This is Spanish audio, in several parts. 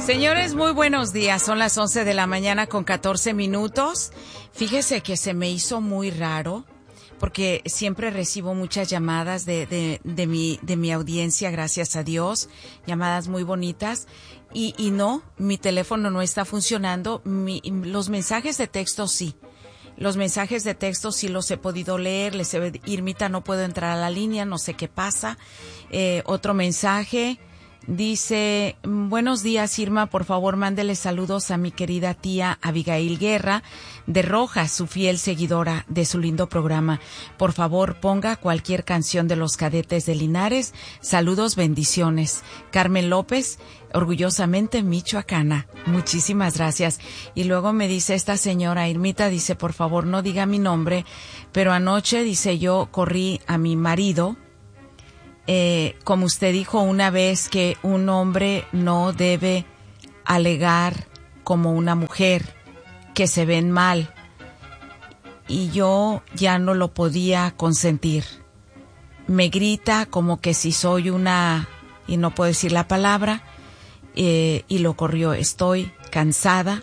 Señores, muy buenos días. Son las 11 de la mañana con 14 minutos. Fíjese que se me hizo muy raro porque siempre recibo muchas llamadas de mi audiencia, gracias a Dios, llamadas muy bonitas. Y no, mi teléfono no está funcionando. Los mensajes de texto sí. Los mensajes de texto sí los he podido leer. Irmita, no puedo entrar a la línea, no sé qué pasa. Otro mensaje. Dice, buenos días Irma, por favor mándele saludos a mi querida tía Abigail Guerra de Rojas, su fiel seguidora de su lindo programa. Por favor ponga cualquier canción de los Cadetes de Linares. Saludos, bendiciones. Carmen López, orgullosamente michoacana. Muchísimas gracias. Y luego me dice esta señora Irmita, dice, por favor no diga mi nombre, pero anoche, dice, yo corrí a mi marido. Como usted dijo una vez que un hombre no debe alegar como una mujer que se ven mal, y yo ya no lo podía consentir. Me grita como que si soy una, y no puedo decir la palabra, y lo corrió. Estoy cansada.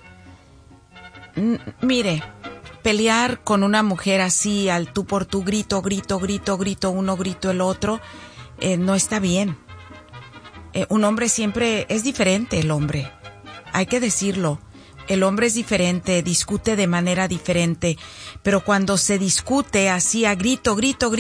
Mire, pelear con una mujer así al tú por tú, grito, uno grito el otro, no está bien. Un hombre siempre es diferente, el hombre. Hay que decirlo. El hombre es diferente, discute de manera diferente. Pero cuando se discute así a grito,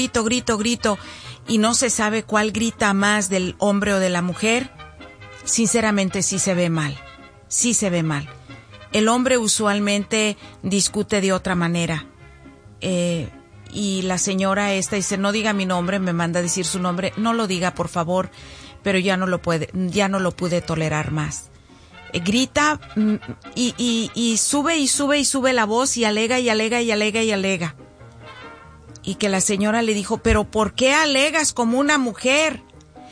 y no se sabe cuál grita más, del hombre o de la mujer, sinceramente sí se ve mal. Sí se ve mal. El hombre usualmente discute de otra manera. Y la señora esta dice, no diga mi nombre, me manda a decir su nombre, no lo diga por favor, pero ya no lo pude tolerar más. Grita y sube la voz y alega. Y que la señora le dijo, pero ¿por qué alegas como una mujer?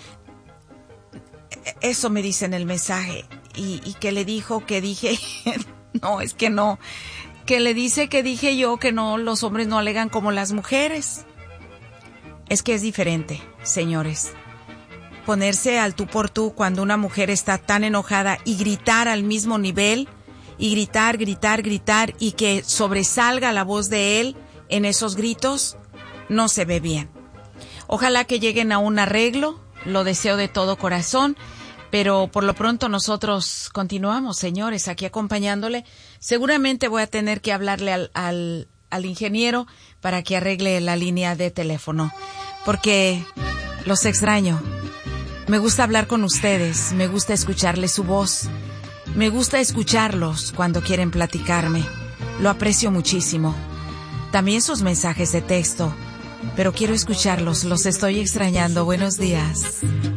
Eso me dice en el mensaje. Y que le dijo que dije, no, es que no. Que le dice que dije yo que no, los hombres no alegan como las mujeres. Es que es diferente, señores. Ponerse al tú por tú cuando una mujer está tan enojada y gritar al mismo nivel, y gritar, y que sobresalga la voz de él en esos gritos, no se ve bien. Ojalá que lleguen a un arreglo, lo deseo de todo corazón. Pero por lo pronto nosotros continuamos, señores, aquí acompañándole. Seguramente voy a tener que hablarle al ingeniero para que arregle la línea de teléfono, porque los extraño. Me gusta hablar con ustedes, me gusta escucharles su voz, me gusta escucharlos cuando quieren platicarme. Lo aprecio muchísimo. También sus mensajes de texto, pero quiero escucharlos, los estoy extrañando. Buenos días.